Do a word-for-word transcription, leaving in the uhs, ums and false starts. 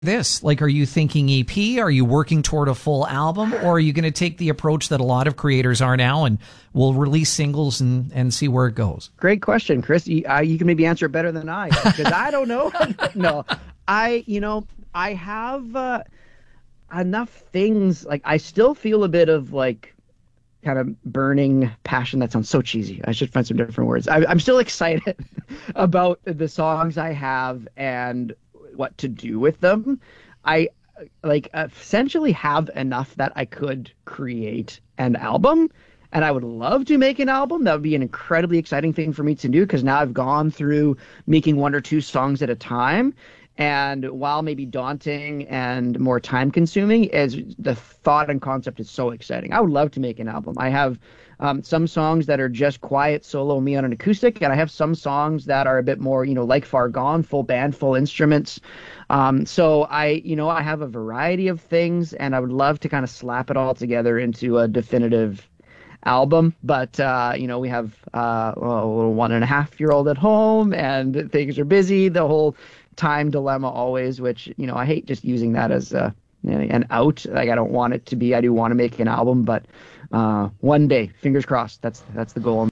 this? Like, are you thinking E P? Are you working toward a full album? Or are you going to take the approach that a lot of creators are now and will release singles and, and see where it goes? Great question, Chris. You, uh, you can maybe answer it better than I, because I don't know. No, I, you know, I have uh, enough things. Like, I still feel a bit of like kind of burning passion. That sounds so cheesy. I should find some different words. I, I'm still excited about the songs I have and what to do with them. I like essentially have enough that I could create an album, and I would love to make an album. That would be an incredibly exciting thing for me to do, because now I've gone through making one or two songs at a time. And while maybe daunting and more time consuming, is the thought and concept is so exciting. I would love to make an album. I have um, some songs that are just quiet solo me on an acoustic, and I have some songs that are a bit more, you know, like Far Gone, full band, full instruments. Um, so I, you know, I have a variety of things, and I would love to kind of slap it all together into a definitive album. But uh you know, we have uh well, a little one and a half year old at home, and things are busy, the whole time dilemma always, which, you know, I hate just using that as a, an out. Like, I don't want it to be. I do want to make an album, but uh one day, fingers crossed, that's that's the goal.